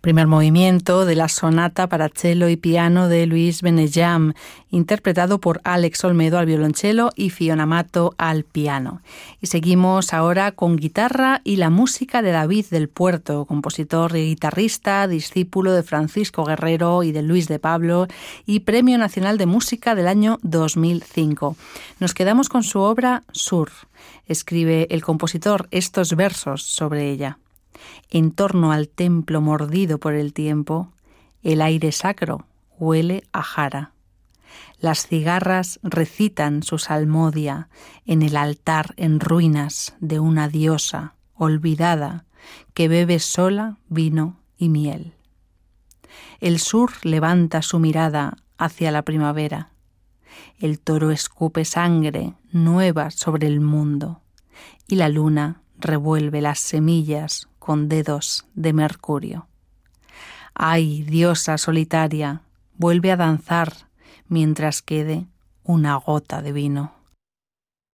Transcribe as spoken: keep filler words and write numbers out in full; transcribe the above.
Primer movimiento de la sonata para cello y piano de Luis Benejam, interpretado por Alex Olmedo al violonchelo y Fiona Mato al piano. Y seguimos ahora con guitarra y la música de David del Puerto, compositor y guitarrista, discípulo de Francisco Guerrero y de Luis de Pablo y Premio Nacional de Música del año dos mil cinco. Nos quedamos con su obra Sur. Escribe el compositor estos versos sobre ella. En torno al templo mordido por el tiempo, el aire sacro huele a jara. Las cigarras recitan su salmodia en el altar en ruinas de una diosa olvidada que bebe sola vino y miel. El sur levanta su mirada hacia la primavera. El toro escupe sangre nueva sobre el mundo y la luna revuelve las semillas con dedos de mercurio. Ay, diosa solitaria, vuelve a danzar mientras quede una gota de vino.